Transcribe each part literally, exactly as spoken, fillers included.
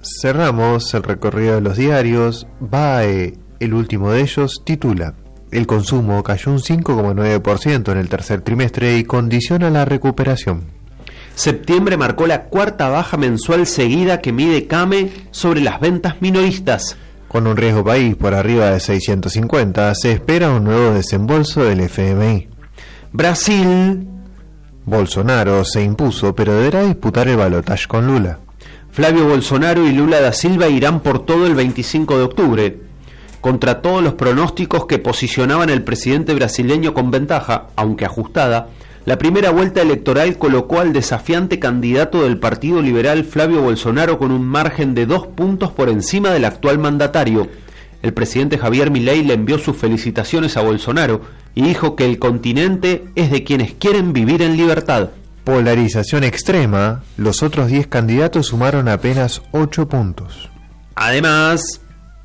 Cerramos el recorrido de los diarios. B A E, el último de ellos, titula: el consumo cayó un cinco coma nueve por ciento en el tercer trimestre y condiciona la recuperación. Septiembre marcó la cuarta baja mensual seguida que mide CAME sobre las ventas minoristas. Con un riesgo país por arriba de seiscientos cincuenta, se espera un nuevo desembolso del F M I. Brasil. Bolsonaro se impuso, pero deberá disputar el balotaje con Lula. Flavio Bolsonaro y Lula da Silva irán por todo el veinticinco de octubre. Contra todos los pronósticos que posicionaban al presidente brasileño con ventaja, aunque ajustada, la primera vuelta electoral colocó al desafiante candidato del Partido Liberal Flavio Bolsonaro con un margen de dos puntos por encima del actual mandatario. El presidente Javier Milei le envió sus felicitaciones a Bolsonaro y dijo que el continente es de quienes quieren vivir en libertad. Polarización extrema, los otros diez candidatos sumaron apenas ocho puntos. Además,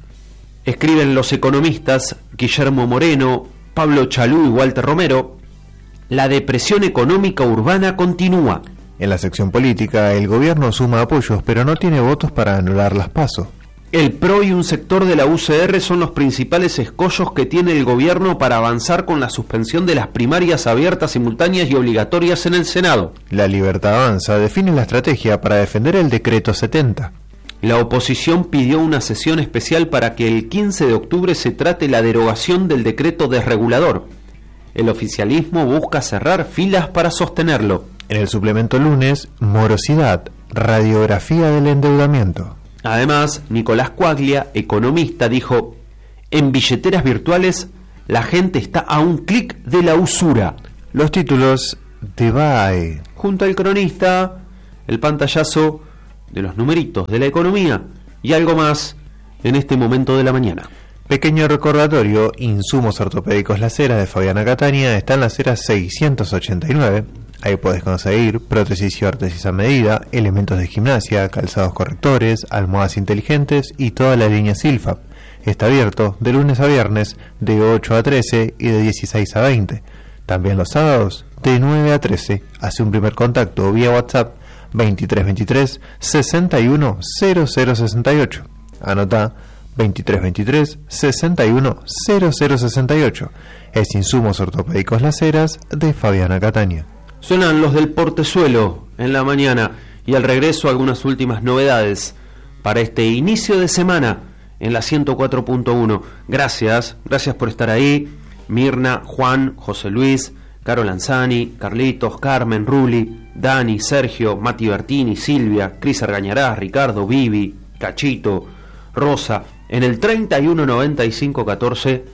escriben los economistas Guillermo Moreno, Pablo Chalú y Walter Romero, la depresión económica urbana continúa. En la sección política, el gobierno suma apoyos, pero no tiene votos para anular las PASO. El P R O y un sector de la U C R son los principales escollos que tiene el gobierno para avanzar con la suspensión de las primarias abiertas, simultáneas y obligatorias en el Senado. La Libertad Avanza define la estrategia para defender el decreto setenta. La oposición pidió una sesión especial para que el quince de octubre se trate la derogación del decreto desregulador. El oficialismo busca cerrar filas para sostenerlo. En el suplemento lunes, morosidad, radiografía del endeudamiento. Además, Nicolás Quaglia, economista, dijo: en billeteras virtuales la gente está a un clic de la usura. Los títulos de B A E. Junto al cronista, el pantallazo de los numeritos de la economía y algo más en este momento de la mañana. Pequeño recordatorio: insumos ortopédicos Las Heras de Fabiana Catania está en Las Heras seiscientos ochenta y nueve. Ahí podés conseguir prótesis y órtesis a medida, elementos de gimnasia, calzados correctores, almohadas inteligentes y toda la línea Silfab. Está abierto de lunes a viernes de ocho a trece y de dieciséis a veinte. También los sábados de nueve a trece. Hace un primer contacto vía WhatsApp veintitrés veintitrés sesenta y uno cero cero sesenta y ocho. Anota veintitrés veintitrés sesenta y uno cero cero sesenta y ocho. Es insumos ortopédicos Las Heras de Fabiana Catania. Suenan los del Portezuelo en la mañana y al regreso algunas últimas novedades para este inicio de semana en la ciento cuatro punto uno. Gracias, gracias por estar ahí. Mirna, Juan, José Luis, Caro Lanzani, Carlitos, Carmen, Ruli, Dani, Sergio, Mati Bertini, Silvia, Cris Argañarás, Ricardo, Vivi, Cachito, Rosa, en el treinta y uno noventa y cinco catorce,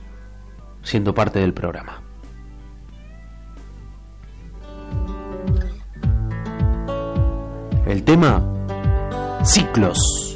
siendo parte del programa. El tema: ciclos.